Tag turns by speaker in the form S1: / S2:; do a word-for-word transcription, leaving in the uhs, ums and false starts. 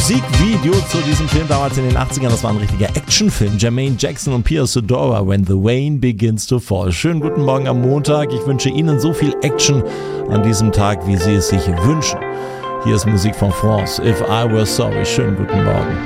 S1: Musikvideo zu diesem Film damals in den achtzigern. Das war ein richtiger Actionfilm. Jermaine Jackson und Pia Sodora, When the Rain Begins to Fall. Schönen guten Morgen am Montag. Ich wünsche Ihnen so viel Action an diesem Tag, wie Sie es sich wünschen. Hier ist Musik von France. If I Were Sorry. Schönen guten Morgen.